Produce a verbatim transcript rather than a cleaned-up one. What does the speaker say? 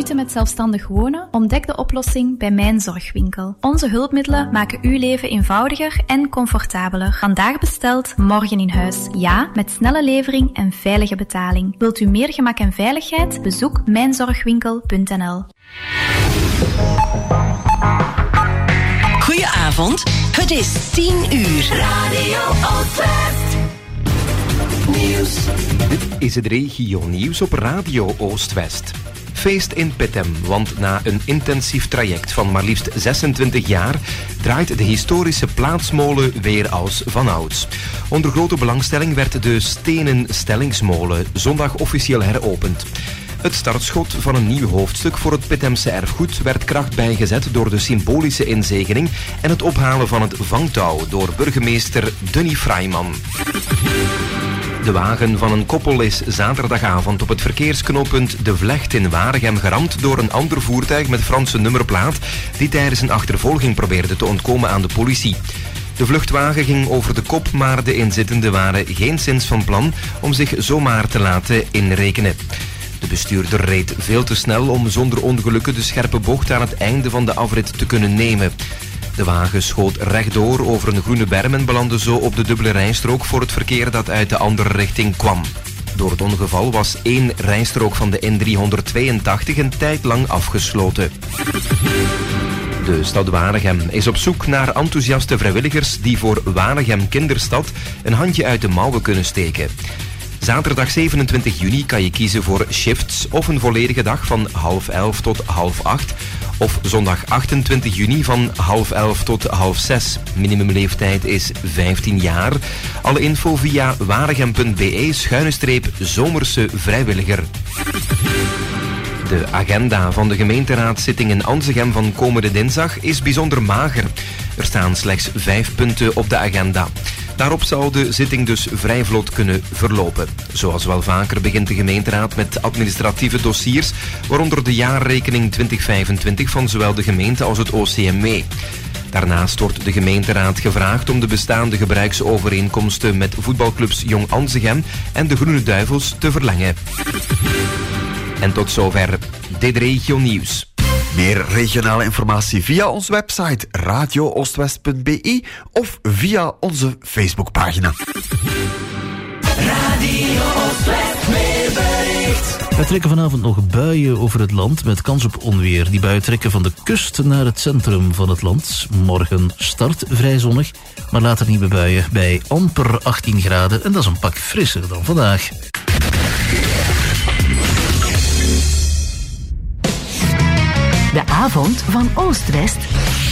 Moeite met zelfstandig wonen? Ontdek de oplossing bij Mijn Zorgwinkel. Onze hulpmiddelen maken uw leven eenvoudiger en comfortabeler. Vandaag besteld, morgen in huis. Ja, met snelle levering en veilige betaling. Wilt u meer gemak en veiligheid? Bezoek mijn zorgwinkel punt n l. Goedenavond, het is tien uur. Radio Oostwest. Nieuws. Dit is het regio-nieuws op Radio Oostwest. Feest in Pittem, want na een intensief traject van maar liefst zesentwintig jaar draait de historische plaatsmolen weer als vanouds. Onder grote belangstelling werd de stenen stellingsmolen zondag officieel heropend. Het startschot van een nieuw hoofdstuk voor het Pittemse erfgoed werd kracht bijgezet door de symbolische inzegening en het ophalen van het vangtouw door burgemeester Denny Freiman. De wagen van een koppel is zaterdagavond op het verkeersknooppunt De Vlecht in Waregem geramd door een ander voertuig met Franse nummerplaat die tijdens een achtervolging probeerde te ontkomen aan de politie. De vluchtwagen ging over de kop, maar de inzittenden waren geenszins van plan om zich zomaar te laten inrekenen. De bestuurder reed veel te snel om zonder ongelukken de scherpe bocht aan het einde van de afrit te kunnen nemen. De wagen schoot rechtdoor over een groene berm en belandde zo op de dubbele rijstrook voor het verkeer dat uit de andere richting kwam. Door het ongeval was één rijstrook van de N driehonderdtweeëntachtig een tijd lang afgesloten. De stad Waregem is op zoek naar enthousiaste vrijwilligers die voor Waregem Kinderstad een handje uit de mouwen kunnen steken. Zaterdag zevenentwintig juni kan je kiezen voor shifts of een volledige dag van half elf tot half acht. Of zondag achtentwintig juni van half elf tot half zes. Minimumleeftijd is vijftien jaar. Alle info via waregem punt b e schuine streep zomerse vrijwilliger. De agenda van de gemeenteraadszitting in Anzegem van komende dinsdag is bijzonder mager. Er staan slechts vijf punten op de agenda. Daarop zal de zitting dus vrij vlot kunnen verlopen. Zoals wel vaker begint de gemeenteraad met administratieve dossiers, waaronder de jaarrekening twintig vijfentwintig van zowel de gemeente als het O C M W. Daarnaast wordt de gemeenteraad gevraagd om de bestaande gebruiksovereenkomsten met voetbalclubs Jong Anzegem en de Groene Duivels te verlengen. En tot zover dit regio nieuws. Meer regionale informatie via onze website radio oostwest punt b i of via onze Facebookpagina. Radio Oostwest weerbericht. Er trekken vanavond nog buien over het land met kans op onweer. Die buien trekken van de kust naar het centrum van het land. Morgen start vrij zonnig, maar later nieuwe buien bij amper achttien graden. En dat is een pak frisser dan vandaag. De avond van Oost-West